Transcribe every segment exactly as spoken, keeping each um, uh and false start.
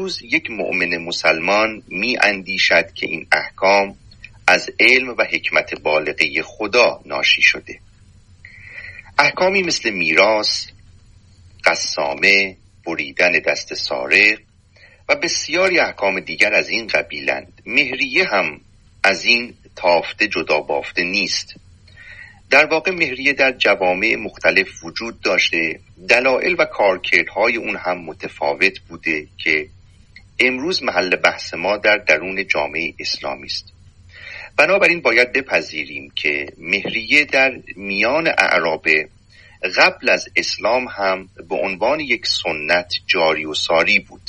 امروز یک مؤمن مسلمان می اندیشد که این احکام از علم و حکمت بالغه خدا ناشی شده. احکامی مثل میراث، قسامه، بریدن دست سارق و بسیاری احکام دیگر از این قبیلند. مهریه هم از این تافته جدا بافته نیست. در واقع مهریه در جوامع مختلف وجود داشته، دلایل و کارکردهای اون هم متفاوت بوده که امروز محل بحث ما در درون جامعه اسلامی است. بنابراین باید بپذیریم که مهریه در میان اعراب قبل از اسلام هم به عنوان یک سنت جاری و ساری بود.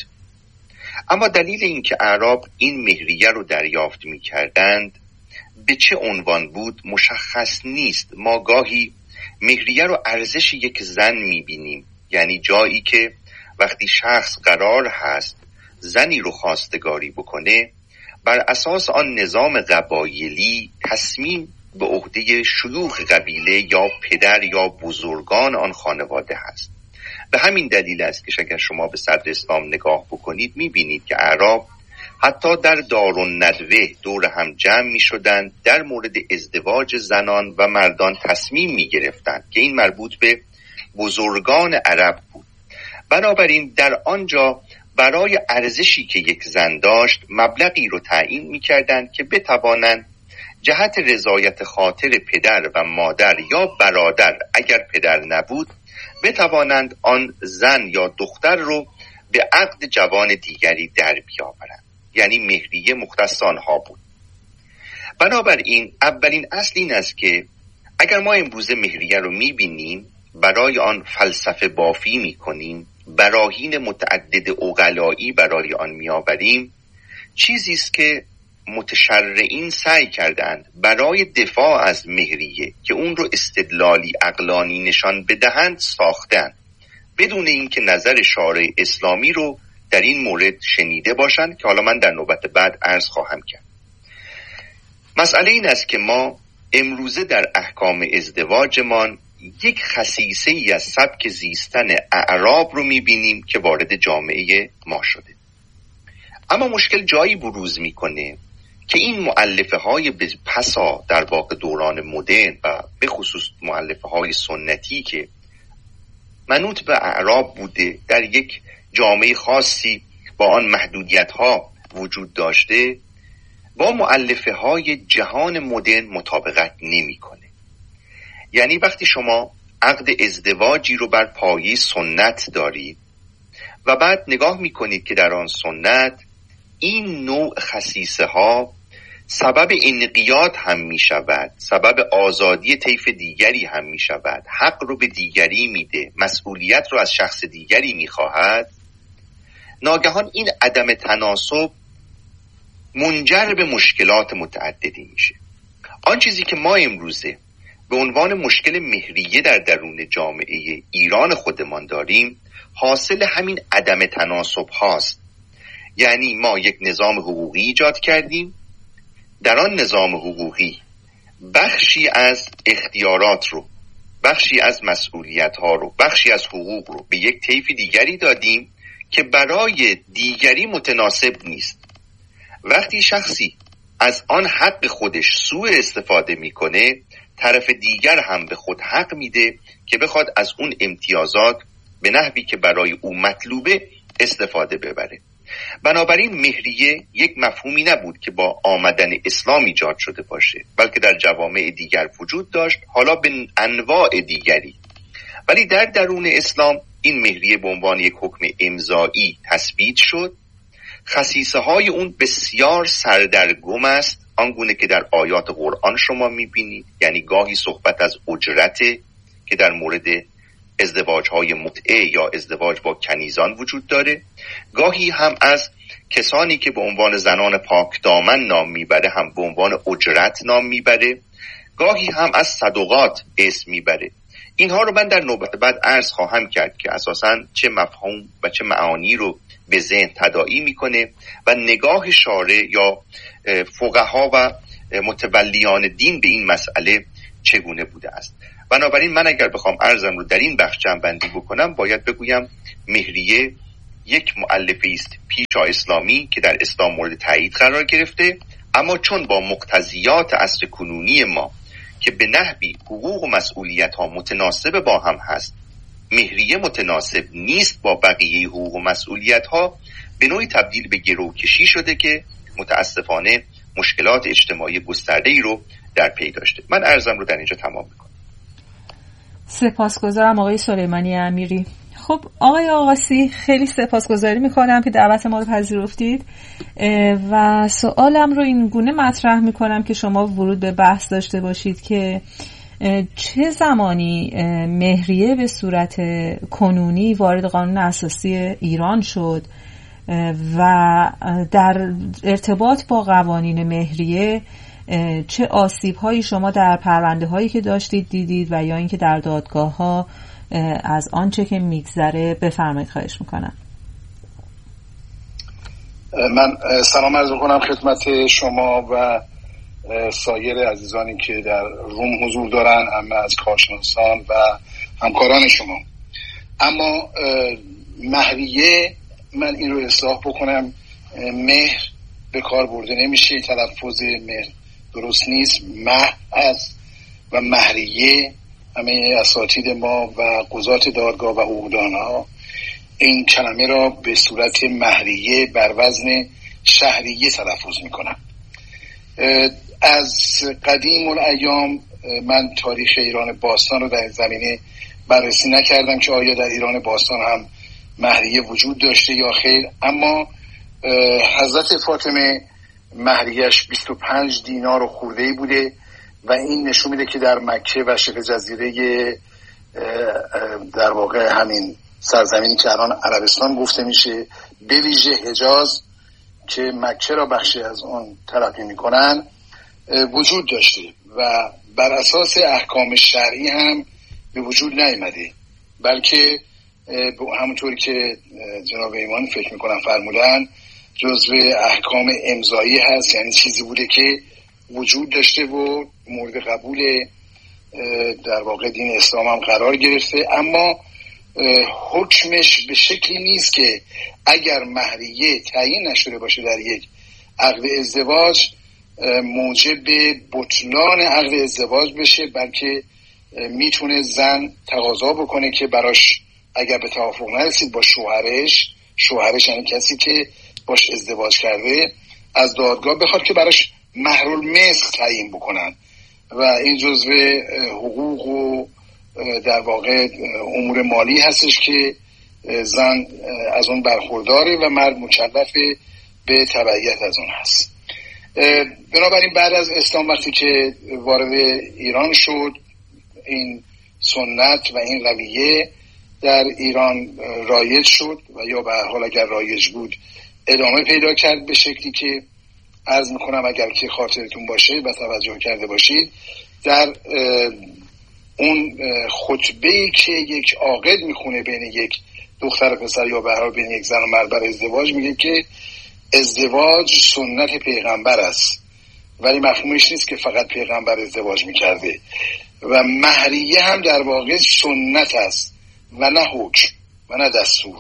اما دلیل این که اعراب این مهریه رو دریافت می کردند به چه عنوان بود مشخص نیست. ما گاهی مهریه رو ارزش یک زن می بینیم، یعنی جایی که وقتی شخص قرار هست زنی رو خواستگاری بکنه، بر اساس آن نظام قبایلی تصمیم به عهده شیوخ قبیله یا پدر یا بزرگان آن خانواده هست. به همین دلیل است که اگر شما به صدر اسلام نگاه بکنید میبینید که اعراب حتی در دارالندوه دور هم جمع میشدند، در مورد ازدواج زنان و مردان تصمیم میگرفتند که این مربوط به بزرگان عرب بود. بنابراین در آنجا برای ارزشی که یک زن داشت مبلغی رو تعیین میکردند که بتوانند جهت رضایت خاطر پدر و مادر یا برادر، اگر پدر نبود، بتوانند آن زن یا دختر رو به عقد جوان دیگری در بیاورند. یعنی مهریه مختص آنها بود. بنابراین اولین اصل این است که اگر ما امروز مهریه رو میبینیم، برای آن فلسفه بافی میکنیم، براهین متعدد عقلایی برای آن میآوریم، چیزی است که متشرعین سعی کردند برای دفاع از مهریه که اون رو استدلالی عقلانی نشان بدهند ساختند، بدون اینکه نظر شارع اسلامی رو در این مورد شنیده باشند که حالا من در نوبت بعد عرض خواهم کرد. مسئله این است که ما امروزه در احکام ازدواجمان یک خصیصه ای از سبک زیستن اعراب رو میبینیم که وارد جامعه ما شده. اما مشکل جایی بروز میکنه که این مؤلفه های پسا در واقع دوران مدرن و به خصوص مؤلفه های سنتی که منوط به اعراب بوده، در یک جامعه خاصی با آن محدودیت ها وجود داشته، با مؤلفه های جهان مدرن مطابقت نمی کنه. یعنی وقتی شما عقد ازدواجی رو بر پایه سنت دارید و بعد نگاه می کنید که در آن سنت این نوع خصیصه ها سبب انقیاد هم می شود، سبب آزادی طیف دیگری هم می شود، حق رو به دیگری میده، مسئولیت رو از شخص دیگری می خواهد، ناگهان این عدم تناسب منجر به مشکلات متعددی میشه. آن چیزی که ما امروزه به عنوان مشکل مهریه در درون جامعه ایران خودمان داریم حاصل همین عدم تناسب هاست. یعنی ما یک نظام حقوقی ایجاد کردیم، در آن نظام حقوقی بخشی از اختیارات رو، بخشی از مسئولیت ها رو، بخشی از حقوق رو به یک طیف دیگری دادیم که برای دیگری متناسب نیست. وقتی شخصی از آن حق خودش سوء استفاده میکنه، طرف دیگر هم به خود حق میده که بخواد از اون امتیازات به نحوی که برای او مطلوبه استفاده ببره. بنابراین مهریه یک مفهومی نبود که با آمدن اسلام ایجاد شده باشه، بلکه در جوامع دیگر وجود داشت، حالا به انواع دیگری. ولی در درون اسلام این مهریه به عنوان یک حکم امضایی تثبیت شد. خصیصه های اون بسیار سردرگم است، آنگونه که در آیات قرآن شما میبینید. یعنی گاهی صحبت از اجرته که در مورد ازدواج های متعه یا ازدواج با کنیزان وجود داره، گاهی هم از کسانی که به عنوان زنان پاک دامن نام میبره هم به عنوان اجرت نام میبره، گاهی هم از صدقات اسم میبره. اینها رو من در نوبت بعد عرض خواهم کرد که اساساً چه مفهوم و چه معانی رو به ذهن تداعی میکنه و نگاه شارع یا فقها و متولیان دین به این مسئله چگونه بوده است. بنابراین من اگر بخوام عرضم رو در این بخش جمع بندی بکنم، باید بگویم مهریه یک مؤلفه است پیشا اسلامی که در اسلام مورد تایید قرار گرفته، اما چون با مقتضیات عصر کنونی ما که به نحوی حقوق و مسئولیت ها متناسب با هم هست، مهریه متناسب نیست با بقیه حقوق و مسئولیت ها، به نوعی تبدیل به گروکشی شده که متاسفانه مشکلات اجتماعی گسترده‌ای رو در پی داشته. من عرضم رو در اینجا تمام میکنم. سپاسگزارم آقای سلیمانی امیری. خب آقای آقاسی، خیلی سپاسگزاری میکنم که دعوت ما رو پذیرفتید و سوالم رو این گونه مطرح میکنم که شما ورود به بحث داشته باشید که چه زمانی مهریه به صورت کنونی وارد قانون اساسی ایران شد و در ارتباط با قوانین مهریه چه آسیب‌هایی شما در پرونده‌هایی که داشتید دیدید و یا اینکه در دادگاه‌ها از آنچه که میگذره؟ بفرمایید، خواهش میکنم. من سلام عرض میکنم خدمت شما و سایر عزیزانی که در روم حضور دارن، همه از کارشناسان و همکاران شما. اما مهریه، من این رو اصلاح بکنم، مهر به کار برده نمیشه، تلفظ مهر درست نیست، مهر است و مهریه. همه اساتید ما و قضات دادگاه و حقوقدانها این کلمه را به صورت مهریه بر وزن شهریه تلفظ میکنن. از قدیم الایام من تاریخ ایران باستان رو در این زمینه بررسی نکردم که آیا در ایران باستان هم مهریه وجود داشته یا خیر، اما حضرت فاطمه مهریه‌اش بیست و پنج دینار و خورده‌ای بوده و این نشون میده که در مکه و شبه جزیره در واقع همین سرزمینی که الان عربستان گفته میشه، به ویژه حجاز که مکه را بخشی از اون تلقی میکنن، وجود داشته و بر اساس احکام شرعی هم به وجود نیامده، بلکه همونطوری که جناب ایمان فکر میکنم فرمودن جزو احکام امضایی هست، یعنی چیزی بوده که وجود داشته و مورد قبول در واقع دین اسلام هم قرار گرفته، اما حکمش به شکلی نیست که اگر مهریه تعیین نشده باشه در یک عقد ازدواج موجب بطلان عقد ازدواج بشه، بلکه میتونه زن تقاضا بکنه که براش اگر به توافق نرسید با شوهرش، شوهرش یعنی کسی که باش ازدواج کرده، از دادگاه بخواد که براش مهر المثل تعیین بکنن و این جزو حقوق و در واقع امور مالی هستش که زن از اون برخورداره و مرد مکلف به تبعیت از اون هست. بنابراین بعد از اسلام وقتی که وارد ایران شد، این سنت و این رویه در ایران رایج شد و یا به هر حال اگر رایج بود ادامه پیدا کرد به شکلی که عرض میکنم اگر که خاطرتون باشه و توجه کرده باشید، در اون خطبه‌ای که یک عاقد میخونه بین یک دختر و پسر یا به هر حال بین یک زن و مرد برای ازدواج، میگه که ازدواج سنت پیغمبر است، ولی مفهومش نیست که فقط پیغمبر ازدواج میکرده و مهریه هم در واقع سنت است و نه حکم و نه دستور.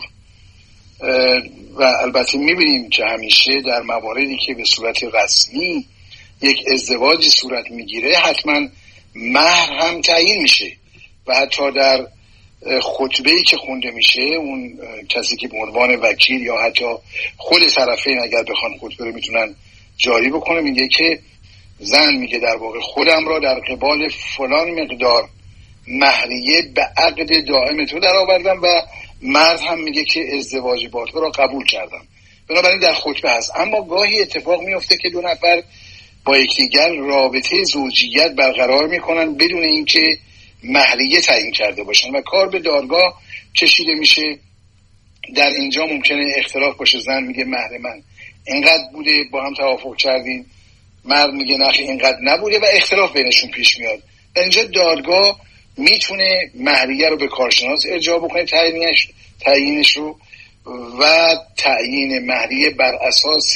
و البته میبینیم که همیشه در مواردی که به صورت رسمی یک ازدواجی صورت میگیره حتما مهر هم تعیین میشه و حتی در خطبه‌ای که خونده میشه اون کسی که به عنوان وکیل یا حتی خود طرفین اگر بخوان خطبه رو میتونن جاری بکنه، میگه که زن میگه در واقع خودم را در قبال فلان مقدار مهریه به عقد دائم تو در آوردم و مرد هم میگه که ازدواج با تو را قبول کردم. بنابراین در خطبه هست. اما گاهی اتفاق میفته که دو نفر با یکدیگر رابطه زوجیت برقرار میکنن بدون اینکه مهریه تعیین کرده باشن و کار به دادگاه کشیده میشه. در اینجا ممکنه اختلاف باشه، زن میگه مهر من اینقدر بوده، با هم توافق کردین، مرد میگه نه اینقدر نبوده و اختلاف بینشون پیش میاد. در اینجا دادگاه میتونه مهریه رو به کارشناس ارجاع بکنه، تعیینش تعیینش رو و تعیین مهریه بر اساس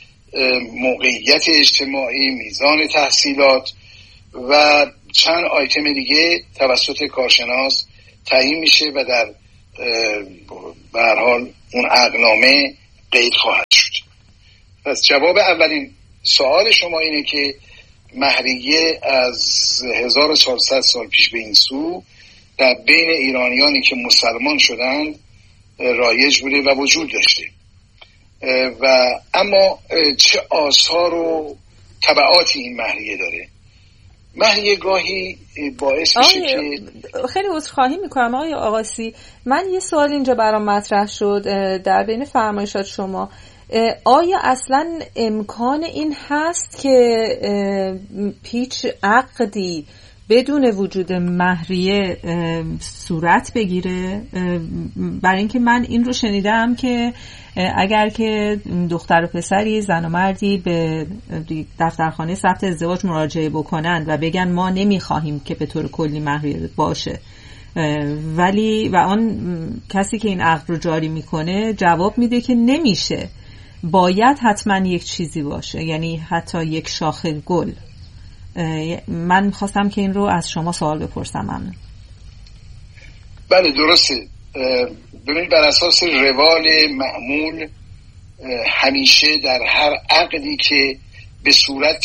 موقعیت اجتماعی، میزان تحصیلات و چند آیتم دیگه توسط کارشناس تعیین میشه و در به هر حال اون عقدنامه قید خواهد شد. پس جواب اولین سوال شما اینه که مهریه از هزار و چهارصد سال پیش به این سو در بین ایرانیانی که مسلمان شدند رایج بوده و وجود داشته و اما چه آثار و تبعاتی این مهریه داره؟ مهریه گاهی باعث میشه که خیلی عذرخواهی میکنم آقای آقاسی، من یه سوال اینجا برام مطرح شد در بین فرمایشات شما. آیا اصلا امکان این هست که هیچ عقدی بدون وجود مهریه صورت بگیره؟ برای اینکه من این رو شنیدم که اگر که دختر و پسری، زن و مردی به دفترخانه ثبت ازدواج مراجعه بکنند و بگن ما نمیخواهیم که به طور کلی مهریه باشه، ولی و آن کسی که این عقد رو جاری میکنه جواب میده که نمیشه، باید حتما یک چیزی باشه، یعنی حتی یک شاخه گل. من میخواستم که این رو از شما سوال بپرسم. ممنون. بله درسته. ببینید بر اساس روال معمول همیشه در هر عقدی که به صورت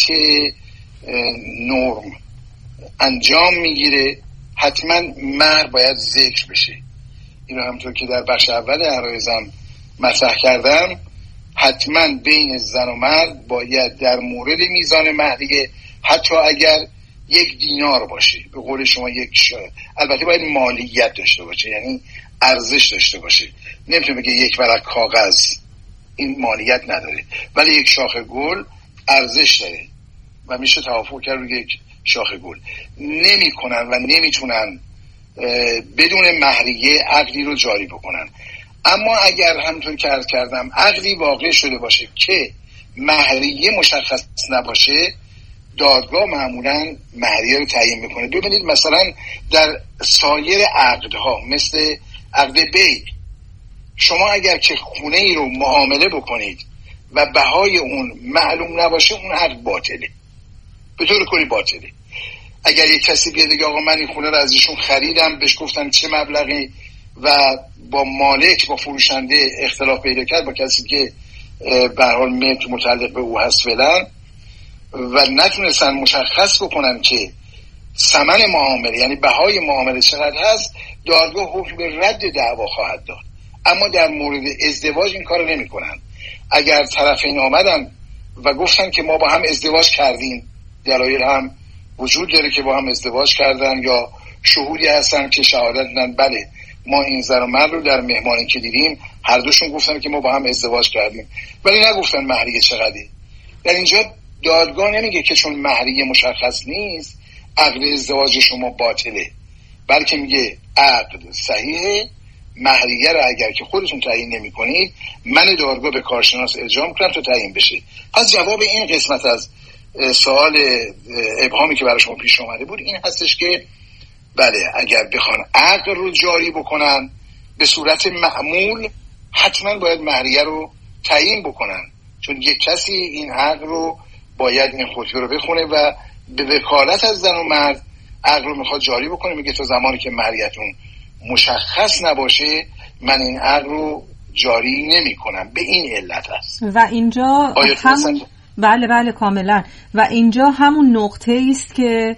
نرم انجام میگیره حتما مهر باید ذکر بشه. این رو همونطور که در بخش اول عرایزم مطرح کردم، حتما بین زن و مرد باید در مورد میزان مهریه حتی اگر یک دینار باشه، به قول شما یک شا... البته باید مالیت داشته باشه، یعنی ارزش داشته باشه. نمیتونه بگه یک ورق کاغذ، این مالیت نداره، ولی یک شاخه گل ارزش داره و میشه توافق کرد روی یک شاخه گل. نمیکنن و نمیتونن بدون مهریه عقدی رو جاری بکنن. اما اگر همونطور که عرض کردم عقدی واقع شده باشه که مهریه مشخص نباشه، دادگاه معمولا مهریه رو تعیین میکنه. ببینید مثلا در سایر عقدها مثل عقد بی، شما اگر که خونه ای رو معامله بکنید و بهای اون معلوم نباشه، اون عقد باطله، به طور کلی باطله. اگر یک کسی بیاد بگه آقا من این خونه رو از ایشون خریدم، بهش گفتم چه مبلغی و با مالک با فروشنده اختلاف پیدا کرد، با کسی که به هر حال ملک متعلق به او هست فعلا، و نتونستن مشخص بکنن که ثمن معامله یعنی بهای معامله چقدر هست، دادگاه حکم به رد دعوا خواهد داد. اما در مورد ازدواج این کارو نمیکنن. اگر طرفین آمدن و گفتن که ما با هم ازدواج کردیم، دلایل هم وجود داره که با هم ازدواج کردن، یا شهودی هستن که شهادت دادن بله ما این زن و مرد رو در مهمانی که دیدیم هر دوشون گفتن که ما با هم ازدواج کردیم، ولی نگفتن مهریه چقدره. در اینجا دادگاه نمیگه که چون مهریه مشخص نیست عقد ازدواج شما باطله، بلکه میگه عقد صحیحه، مهریه رو اگر که خودتون تعیین نمی کنید من دادگاه به کارشناس ارجاع میکنم تا تعیین بشه. از جواب این قسمت از سوال ابهامی که برای شما پیش اومده بود این هستش که بله اگر بخوان عقد رو جاری بکنن به صورت معمول حتما باید مهریه رو تعیین بکنن، چون یک کسی این عقد رو باید این خطبه رو بخونه و به وکالت از زن و مرد عقد رو میخواد جاری بکنه. میگه تا زمانی که مهریتون مشخص نباشه من این عقد رو جاری نمی کنم. به این علت است. و اینجا همون بله بله کاملا، و اینجا همون نقطه است که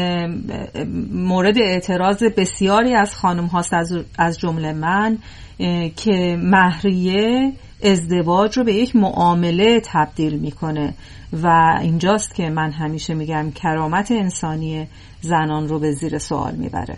مورد اعتراض بسیاری از خانم هاست از جمله من، که مهریه ازدواج رو به یک معامله تبدیل میکنه و اینجاست که من همیشه میگم کرامت انسانی زنان رو به زیر سوال میبره.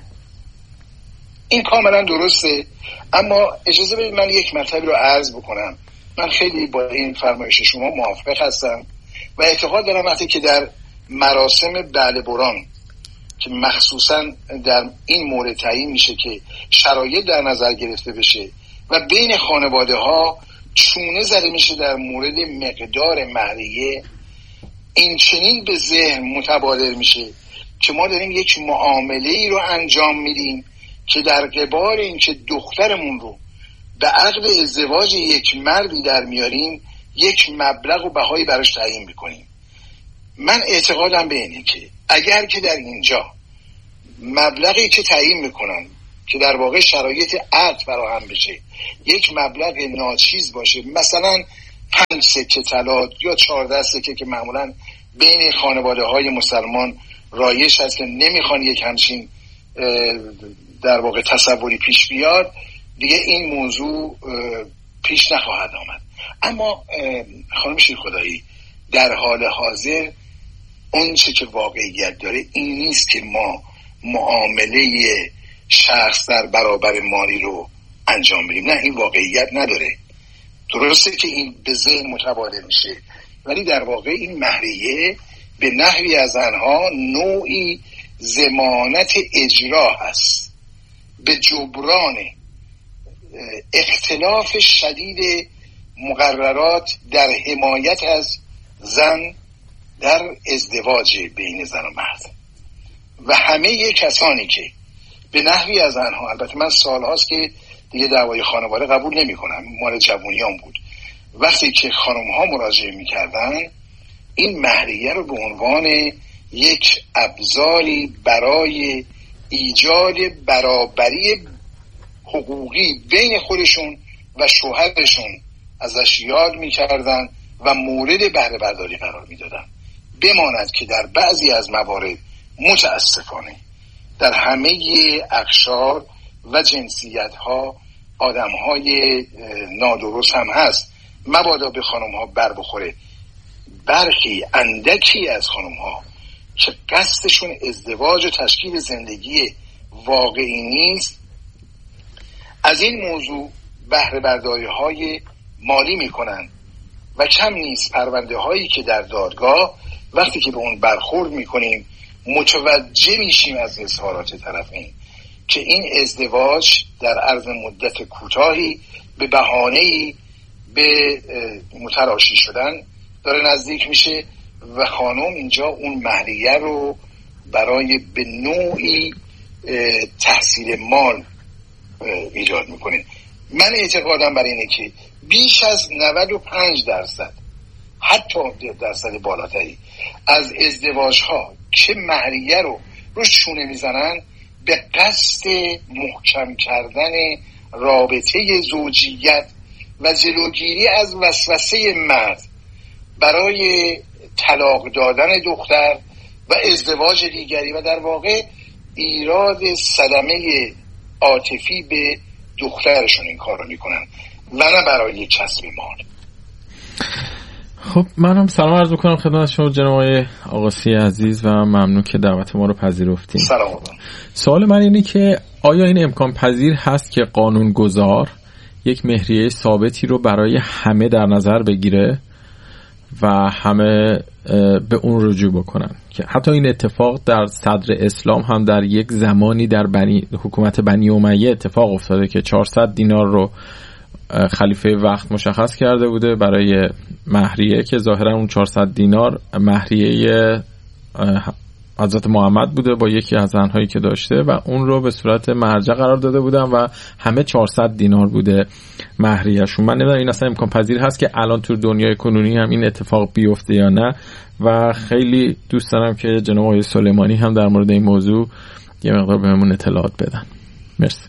این کاملا درسته، اما اجازه بدید من یک مطلبی رو عرض بکنم. من خیلی با این فرمایش شما موافق هستم و اعتقاد دارم وقتی که در مراسم بله بران که مخصوصا در این مورد تعیین میشه که شرایط در نظر گرفته بشه و بین خانواده ها چونه زده میشه در مورد مقدار مهریه، این چنین به ذهن متبادر میشه که ما داریم یک معامله ای رو انجام میدیم که در قبال این که دخترمون رو به عقد ازدواج یک مردی در میاریم یک مبلغ و بهایی براش تعیین میکنیم. من اعتقادم به اینه که اگر که در اینجا مبلغی که تعیین میکنن که در واقع شرایط عقد فراهم بشه، یک مبلغ ناچیز باشه، مثلا پنج سکه طلا یا چهارده سکه که معمولا بین خانواده های مسلمان رایج هست که نمیخوان یک همچین در واقع تصوری پیش بیاد، دیگه این موضوع پیش نخواهد آمد. اما خانم شیرخدایی، در حال حاضر اون چه که واقعیت داره این نیست که ما معامله شخص در برابر مالی رو انجام بدیم. نه، این واقعیت نداره. درسته که این به ذهن متبادر میشه، ولی در واقع این مهریه به نحوی از آنها نوعی ضمانت اجرا هست به جبران اختلاف شدید مقررات در حمایت از زن در ازدواج بین زن و مرد. و همه کسانی که به نحوی از آنها، البته من سالهاست که دیگه دعوای خانواده قبول نمی کنم، مال جوونیان بود، وقتی که خانم ها مراجعه می کردن این مهریه رو به عنوان یک ابزاری برای ایجاد برابری حقوقی بین خودشون و شوهرشون ازش یاد می کردن و مورد بهره برداری قرار می دادن. بماند که در بعضی از موارد متاسفانه در همه اقشار و جنسیت ها آدم های نادرست هم هست. مبادا به خانم ها بر بخوره، برخی اندکی از خانم ها که قصدشون ازدواج و تشکیل زندگی واقعی نیست از این موضوع بهره برداری های مالی میکنن و کم نیست پرونده هایی که در دادگاه وقتی که به اون برخورد میکنیم متوجه میشیم از اظهارات طرفین که این ازدواج در عرض مدت کوتاهی به بهانه‌ای به متراشی شدن داره نزدیک میشه و خانم اینجا اون مهریه رو برای به نوعی تحصیل مال ایجاد میکنه. من اعتقادم بر اینه که بیش از نود و پنج درصد حتی درصد بالاتری از ازدواج ها که مهریه رو روش چونه میزنن به قصد محکم کردن رابطه زوجیت و جلوگیری از وسوسه مرد برای طلاق دادن دختر و ازدواج دیگری و در واقع ایراد صدمه عاطفی به دخترشون این کار رو میکنن و نه برای کسب مال. خب منم سلام عرض میکنم خدمت شما جناب آقای آقاسی عزیز و ممنون که دعوت ما رو پذیرفتین. سلام. سوال من اینه که آیا این امکان پذیر هست که قانونگذار یک مهریه ثابتی رو برای همه در نظر بگیره و همه به اون رجوع بکنن؟ که حتی این اتفاق در صدر اسلام هم در یک زمانی در بنی حکومت بنی امیه اتفاق افتاده که چهارصد دینار رو خلیفه وقت مشخص کرده بوده برای مهریه که ظاهرا اون چهارصد دینار مهریه حضرت محمد بوده با یکی از زنهایی که داشته و اون رو به صورت مرجع قرار داده بودن و همه چهارصد دینار بوده مهریه‌شون. من نمیدونم این اصلا امکان پذیر هست که الان تو دنیای کنونی هم این اتفاق بیفته یا نه و خیلی دوست دارم که جناب آقای سلیمانی هم در مورد این موضوع یه مقدار بهمون اطلاعات بدن. مرسی.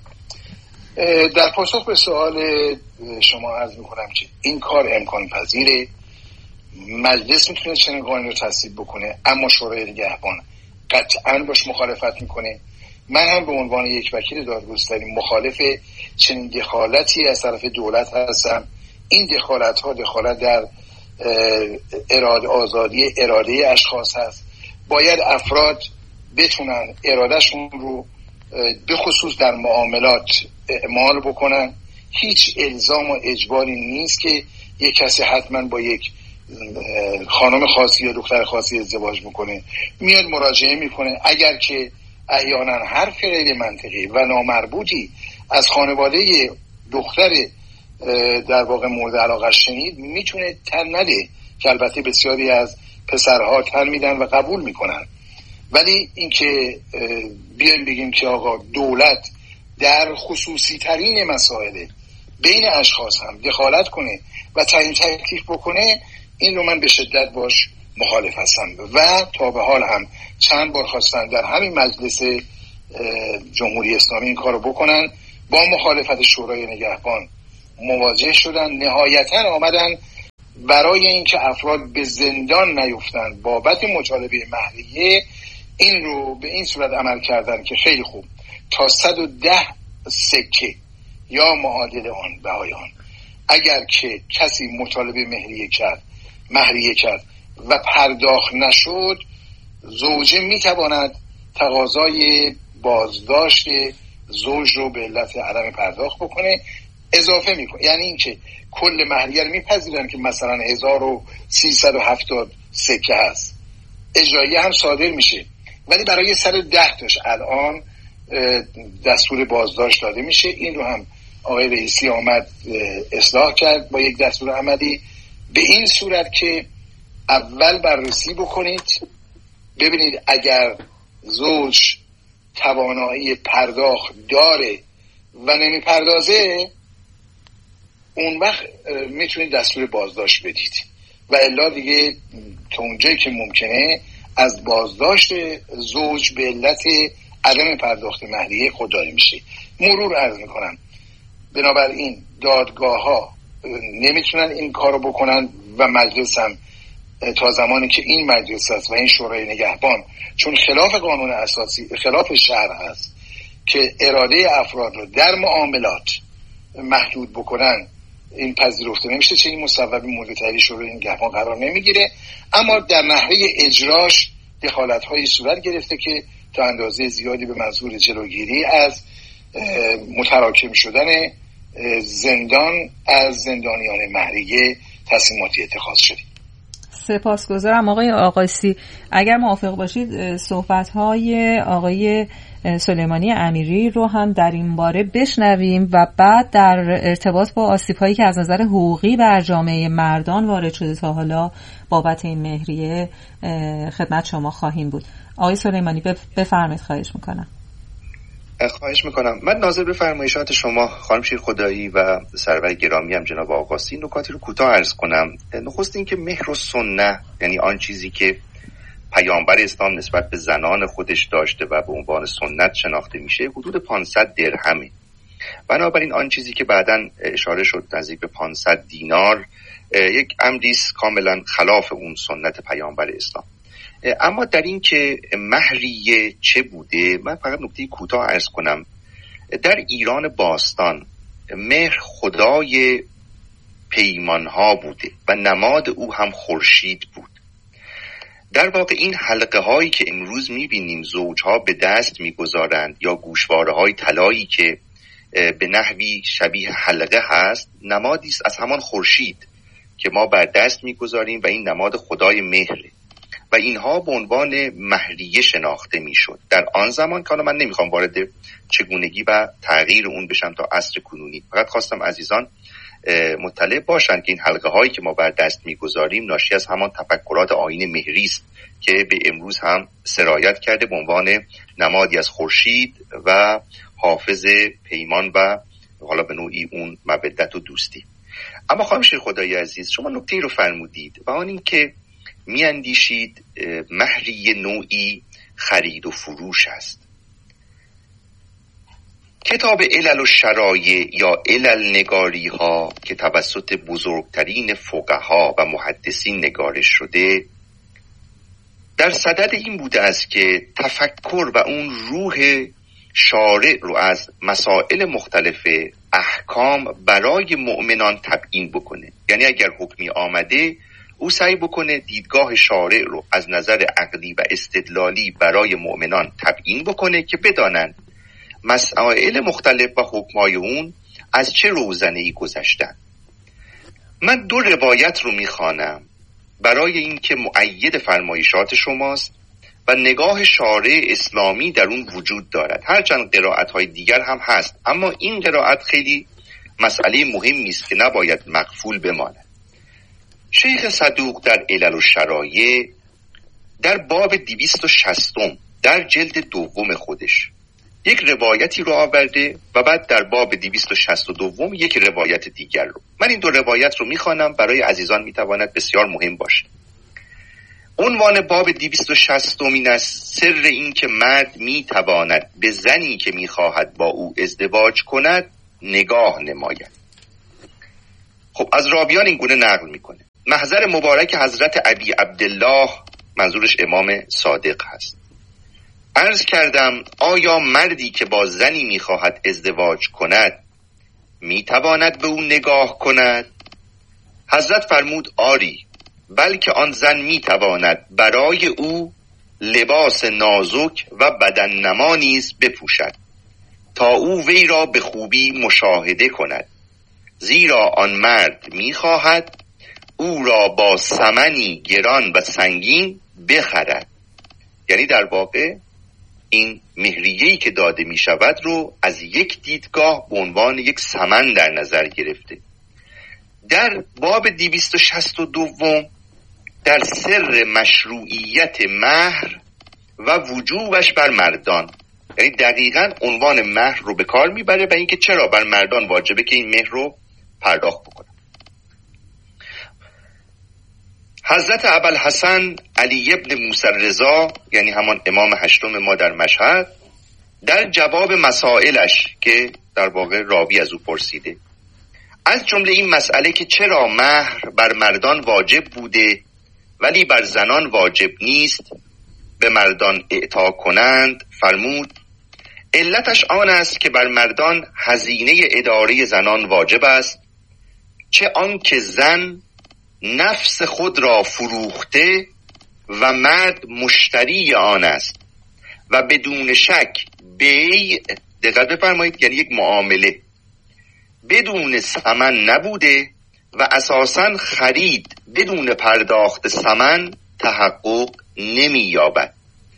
در پاسخ به سوال شما عرض میکنم که این کار امکان پذیره. مجلس میتونه چنین قانونی رو تصویب بکنه اما شورای نگهبان قطعاً باش مخالفت میکنه. من هم به عنوان یک وکیل دادگستری مخالف چنین دخالتی از طرف دولت هستم. این دخالت ها دخالت در اراده آزادی اراده اشخاص هست. باید افراد بتونن ارادهشون رو به خصوص در معاملات اعمال بکنن. هیچ الزام و اجباری نیست که یک کسی حتما با یک خانم خاصی یا دختر خاصی ازدواج میکنه، میاد مراجعه میکنه. اگر که احیانا حرف غیر منطقی و نامربوطی از خانواده دختر در واقع مورد علاقه شنید میتونه تن نده که البته بسیاری از پسرها تن میدن و قبول میکنن. ولی اینکه بیایم بگیم که آقا دولت در خصوصی ترین مسائل بین اشخاص هم دخالت کنه و تعیین تکلیف بکنه، این رو من به شدت باش مخالف هستم و تا به حال هم چند بار خواستم در همین مجلس جمهوری اسلامی این کارو بکنن. با مخالفت شورای نگهبان مواجه شدن، نهایتا آمدن برای اینکه افراد به زندان نیفتن بابت مطالبه مهریه این رو به این صورت عمل کردن که خیلی خوب تا صد و ده سکه یا معادل آن بهای آن اگر که کسی مطالبه مهریه کرد مهریه کرد و پرداخت نشد، زوجه میتواند تقاضای بازداشت زوج رو به علت عدم پرداخت بکنه، اضافه میکنه. یعنی اینکه کل مهریه رو میپذیرن که مثلا هزار و سیصد و هفتاد سکه هست، اجرایه هم صادر میشه، ولی برای سر ده تاش الان دستور بازداشت داده میشه. این رو هم آقای رئیسی آمد اصلاح کرد با یک دستور عملی، به این صورت که اول بررسی بکنید ببینید اگر زوج توانایی پرداخت داره و نمیپردازه، اون وقت میتونید دستور بازداشت بدید و الا دیگه تا اونجایی که ممکنه از بازداشت زوج به علت عدم پرداخت مهریه خودداری میشه. مرور عرض میکنم، بنابراین دادگاه ها نمیتونن این کارو بکنن و مجلس هم تا زمانی که این مجلس هست و این شورای نگهبان، چون خلاف قانون اساسی خلاف شرع هست که اراده افراد رو در معاملات محدود بکنن، این پذیرفته نمیشه، چه این مصوبی مورد تایید شورای نگهبان قرار نمیگیره. اما در نحوه اجراش دخالت هایی صورت گرفته که تا اندازه زیادی به منظور جلوگیری از متراکم شدن زندان از زندانیان مهریه تصمیماتی اتخاذ شده. سپاسگزارم آقای آقاسی. اگر موافق باشید صحبت‌های آقای سلیمانی امیری رو هم در این باره بشنویم و بعد در ارتباط با آسیب‌هایی که از نظر حقوقی بر جامعه مردان وارد شده تا حالا بابت این مهریه خدمت شما خواهیم بود. آقای سلیمانی بفرمایید، خواهش میکنم. خواهش میکنم. من ناظر به فرمایشات شما خانم شیرخدایی و سرور گرامی هم جناب آقاسی نکاتی رو کوتاه عرض کنم. نخست این که مهر و سنه، یعنی آن چیزی که پیامبر اسلام نسبت به زنان خودش داشته و به عنوان سنت شناخته میشه، حدود پانصد درهمه. بنابراین آن چیزی که بعداً اشاره شد نزدیک به پانصد دینار یک امریست کاملا خلاف اون سنت پیامبر اسلام. اما در این که مهریه چه بوده، من فقط نکته کوتاه عرض کنم. در ایران باستان مهر خدای پیمانها بوده و نماد او هم خورشید بود. در واقع این حلقه هایی که امروز میبینیم زوجها به دست میگذارند یا گوشواره های طلایی که به نحوی شبیه حلقه هست، نمادی است از همان خورشید که ما بر دست میگذاریم و این نماد خدای مهره و اینها به عنوان مهریه شناخته میشد در آن زمان. که من نمیخوام وارد چگونگی و تغییر اون بشم تا عصر کنونی، فقط خواستم عزیزان مطلع باشن که این حلقه هایی که ما بر دست میگذاریم ناشی از همان تفکرات آیین مهری است که به امروز هم سرایت کرده به عنوان نمادی از خورشید و حافظ پیمان و حالا به نوعی اون مودت و دوستی. اما خانم شیرخدایی عزیز، شما نکته رو فرمودید و آن این که میاندیشید مهریه نوعی خرید و فروش است. کتاب علل و شرایع یا علل نگاری ها که توسط بزرگترین فقها و محدثین نگارش شده در صدد این بوده است که تفکر و اون روح شارع رو از مسائل مختلف احکام برای مؤمنان تبیین بکنه. یعنی اگر حکمی آمده او سعی بکنه دیدگاه شارع رو از نظر عقلی و استدلالی برای مؤمنان تبیین بکنه که بدانند مسائل مختلف و حکمای اون از چه روزنه‌ای گذشتن. من دو روایت رو میخوانم برای اینکه مؤید فرمایشات شماست و نگاه شارع اسلامی در اون وجود دارد. هرچند قرائت‌های دیگر هم هست، اما این قرائت خیلی مسئله مهمی است که نباید مغفول بماند. شیخ صدوق در علل و شرایع در باب دویست و شصت در جلد دوم خودش یک روایتی رو آورده و بعد در باب دویست و شصت و دو یک روایت دیگر رو. من این دو روایت رو میخوانم، برای عزیزان میتواند بسیار مهم باشه. عنوان باب دویست و شصتمین از سر این که مرد میتواند به زنی که میخواهد با او ازدواج کند نگاه نماید. خب از راویان این گونه نقل میکنه. محضر مبارک حضرت ابی عبدالله، منظورش امام صادق هست، عرض کردم آیا مردی که با زنی میخواهد ازدواج کند میتواند به او نگاه کند؟ حضرت فرمود آری، بلکه آن زن میتواند برای او لباس نازک و بدن نما نیز بپوشد تا او وی را به خوبی مشاهده کند، زیرا آن مرد میخواهد او را با ثمنی گران و سنگین بخرد. یعنی در واقع این مهریه‌ای که داده می شود رو از یک دیدگاه به عنوان یک ثمن در نظر گرفته. در باب دویست و شصت و دو در سر مشروعیت مهر و وجوبش بر مردان، یعنی دقیقاً عنوان مهر رو به کار میبره و اینکه چرا بر مردان واجبه که این مهر رو پرداخت بکنن. حضرت ابوالحسن علی ابن موسی رضا، یعنی همان امام هشتم ما در مشهد، در جواب مسائلش که در واقع راوی از او پرسیده، از جمله این مسئله که چرا مهر بر مردان واجب بوده ولی بر زنان واجب نیست به مردان اعطا کنند، فرمود علتش آن است که بر مردان هزینه اداره زنان واجب است، چه آن که زن نفس خود را فروخته و مرد مشتری آن است و بدون شک بیع، دقت بفرمایید، یعنی یک معامله بدون ثمن نبوده و اساساً خرید بدون پرداخت ثمن تحقق نمی یابد.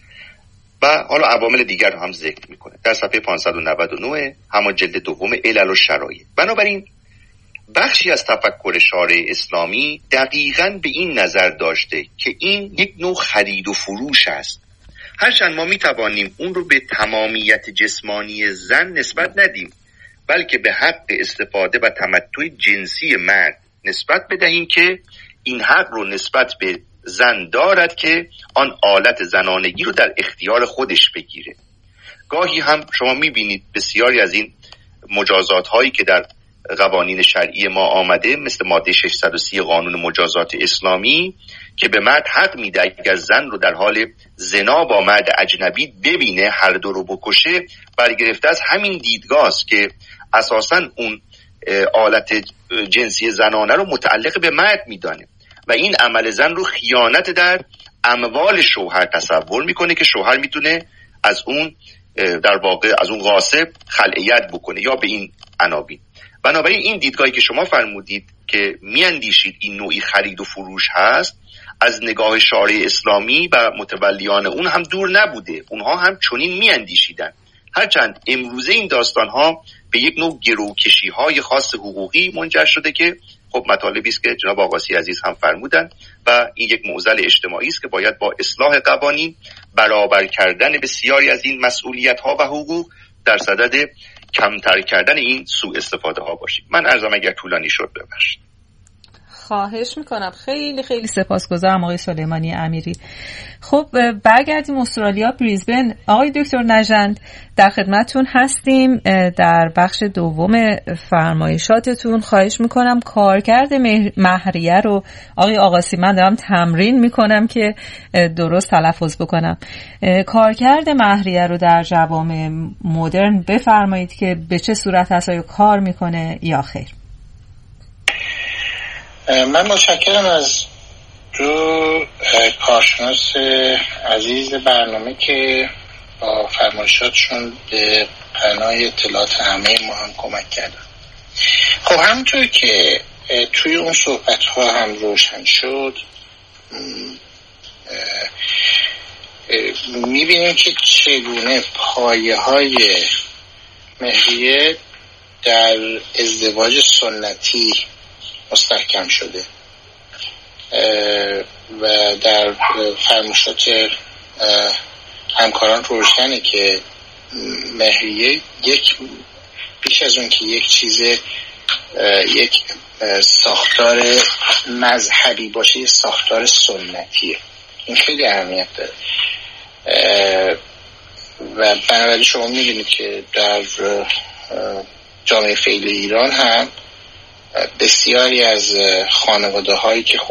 و حالا عوامل دیگر رو هم ذکر میکنه در صفحه پانصد و نود و نه همون جلد دوم علل و شرایط. بنابراین بخشی از تفکر شارع اسلامی دقیقاً به این نظر داشته که این یک نوع خرید و فروش است، هرچند ما میتوانیم اون رو به تمامیت جسمانی زن نسبت ندیم، بلکه به حق استفاده و تمتع جنسی مرد نسبت بدهیم که این حق رو نسبت به زن دارد که آن آلت زنانگی رو در اختیار خودش بگیره. گاهی هم شما میبینید بسیاری از این مجازات هایی که در قوانین شرعی ما آمده، مثل ماده ششصد و سی قانون مجازات اسلامی، که به مرد حق میده اگر زن رو در حال زنا با مرد اجنبی ببینه هر دو رو بکشه، برگرفته از همین دیدگاه است که اساساً اون آلت جنسی زنانه رو متعلق به مرد میدانه و این عمل زن رو خیانت در اموال شوهر تصور میکنه که شوهر میتونه از اون در واقع از اون غاصب خلعیت بکنه یا به این عناوین. بنابراین این دیدگاهی که شما فرمودید که میاندیشید این نوعی خرید و فروش هست، از نگاه شارع اسلامی و متولیان اون هم دور نبوده، اونها هم چنین میاندیشیدن، هرچند امروزه این داستان ها به یک نوع گروکشی های خاص حقوقی منجر شده که خب مطالبی است که جناب آقاسی عزیز هم فرمودن و این یک معضل اجتماعی است که باید با اصلاح قوانین، برابر کردن بسیاری از این مسئولیت ها و حقوق در صدد کمتر کردن این سوء استفاده ها باشیم. من عرضم اگر طولانی شد ببخشید. خواهش میکنم، خیلی خیلی سپاسگزارم آقای سلیمانی امیری. خب برگردیم استرالیا، بریزبن. آقای دکتر نژند در خدمتتون هستیم در بخش دوم فرمایشاتتون. خواهش میکنم کارکرد مهریه رو آقای آقاسی، من دارم تمرین میکنم که درست تلفظ بکنم، کارکرد مهریه رو در جوامع مدرن بفرمایید که به چه صورت هست، آیا کار میکنه یا خیر؟ من متشکرم از دو کارشناس عزیز برنامه که با فرمایشاتشون به پناه اطلاعات همه ما هم کمک کردن. خب همونطور که توی اون صحبت ها هم روشن شد، میبینیم که چگونه پایه های مهریه در ازدواج سنتی مستحکم شده و در فرمایشات همکاران روشنه که مهریه یک بیش از اون که یک چیز یک ساختار مذهبی باشه، یک ساختار سنتیه. این خیلی اهمیت داره و بنابراین شما می‌بینید که در جامعه فعلی ایران هم بسیاری از خانواده هایی که